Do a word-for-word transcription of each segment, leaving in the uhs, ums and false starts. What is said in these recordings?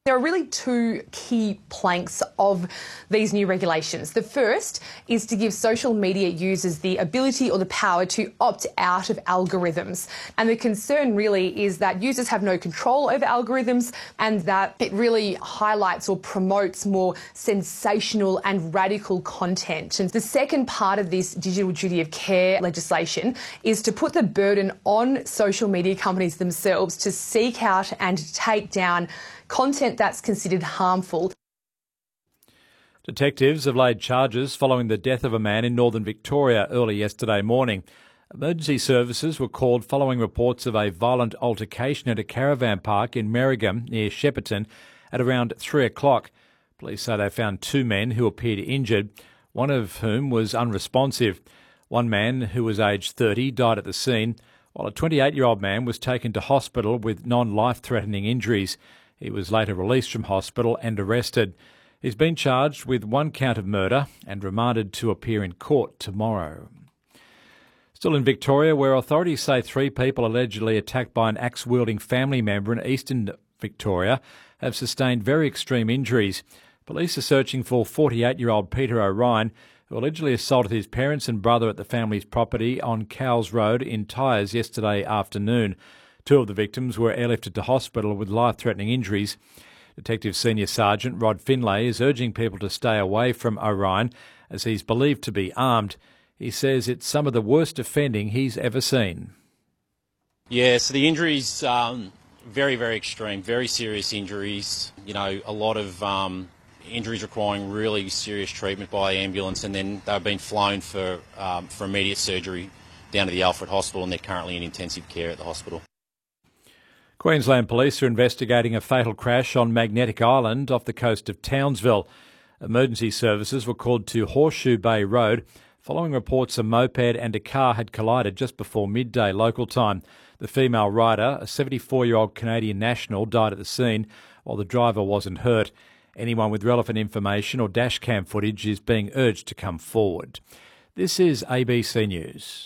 There are really two key planks of these new regulations. The first is to give social media users the ability or the power to opt out of algorithms. And the concern really is that users have no control over algorithms and that it really highlights or promotes more sensational and radical content. And the second part of this digital duty of care legislation is to put the burden on social media companies themselves to seek out and take down content that's considered harmful. Detectives have laid charges following the death of a man in northern Victoria early yesterday morning. Emergency services were called following reports of a violent altercation at a caravan park in Merrigum near Shepparton at around three o'clock. Police say they found two men who appeared injured, one of whom was unresponsive. One man, who was aged thirty, died at the scene, while a twenty-eight-year-old man was taken to hospital with non-life-threatening injuries. He was later released from hospital and arrested. He's been charged with one count of murder and remanded to appear in court tomorrow. Still in Victoria, where authorities say three people allegedly attacked by an axe-wielding family member in eastern Victoria have sustained very extreme injuries. Police are searching for forty-eight-year-old Peter O'Ryan, who allegedly assaulted his parents and brother at the family's property on Cowles Road in Tyres yesterday afternoon. Two of the victims were airlifted to hospital with life-threatening injuries. Detective Senior Sergeant Rod Finlay is urging people to stay away from O'Ryan as he's believed to be armed. He says it's some of the worst offending he's ever seen. Yeah, so the injuries, um, very, very extreme, very serious injuries. You know, a lot of um, injuries requiring really serious treatment by ambulance, and then they've been flown for, um, for immediate surgery down to the Alfred Hospital, and they're currently in intensive care at the hospital. Queensland Police are investigating a fatal crash on Magnetic Island off the coast of Townsville. Emergency services were called to Horseshoe Bay Road following reports a moped and a car had collided just before midday local time. The female rider, a seventy-four-year-old Canadian national, died at the scene while the driver wasn't hurt. Anyone with relevant information or dashcam footage is being urged to come forward. This is A B C News.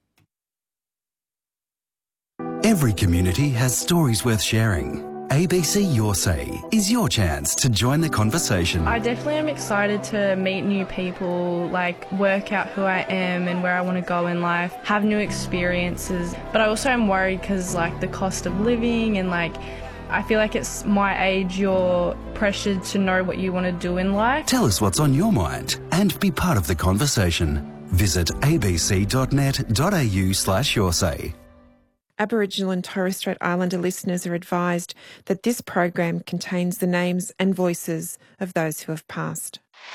Every community has stories worth sharing. A B C Your Say is your chance to join the conversation. I definitely am excited to meet new people, like work out who I am and where I want to go in life, have new experiences. But I also am worried because like the cost of living and like I feel like it's my age, you're pressured to know what you want to do in life. Tell us what's on your mind and be part of the conversation. Visit abc.net.au slash your say. Aboriginal and Torres Strait Islander listeners are advised that this program contains the names and voices of those who have passed.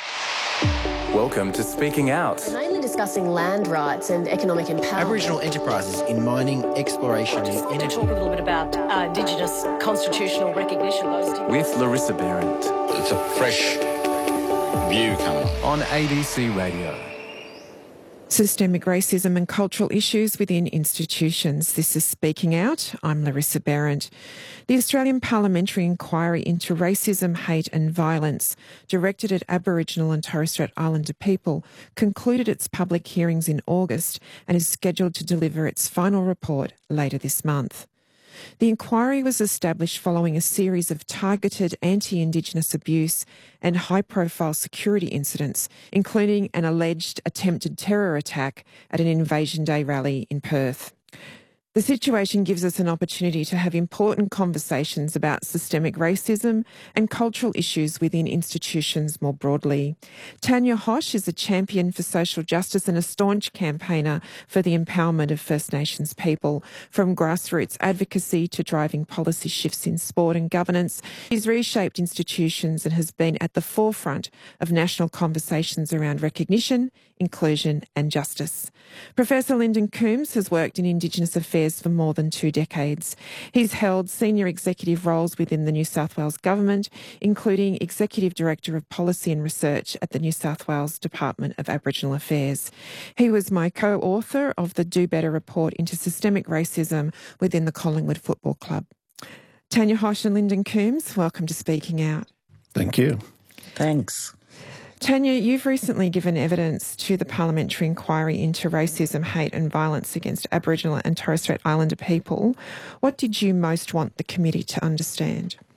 Welcome to Speaking Out. Mainly discussing land rights and economic empowerment. Aboriginal enterprises in mining, exploration and energy. To talk a little bit about uh, Indigenous constitutional recognition. With Larissa Behrendt. It's a fresh view coming on A B C Radio. Systemic racism and cultural issues within institutions. This is Speaking Out. I'm Larissa Behrendt. The Australian Parliamentary Inquiry into Racism, Hate and Violence, directed at Aboriginal and Torres Strait Islander people, concluded its public hearings in August and is scheduled to deliver its final report later this month. The inquiry was established following a series of targeted anti-Indigenous abuse and high-profile security incidents, including an alleged attempted terror attack at an Invasion Day rally in Perth. The situation gives us an opportunity to have important conversations about systemic racism and cultural issues within institutions more broadly. Tanya Hosch is a champion for social justice and a staunch campaigner for the empowerment of First Nations people. From grassroots advocacy to driving policy shifts in sport and governance, she's reshaped institutions and has been at the forefront of national conversations around recognition, inclusion and justice. Professor Lyndon Coombs has worked in Indigenous affairs for more than two decades. He's held senior executive roles within the New South Wales Government, including Executive Director of Policy and Research at the New South Wales Department of Aboriginal Affairs. He was my co-author of the Do Better report into systemic racism within the Collingwood Football Club. Tanya Hosch and Lyndon Coombs, welcome to Speaking Out. Thank you. Thanks. Tanya, you've recently given evidence to the Parliamentary Inquiry into Racism, Hate and Violence against Aboriginal and Torres Strait Islander people. What did you most want the committee to understand?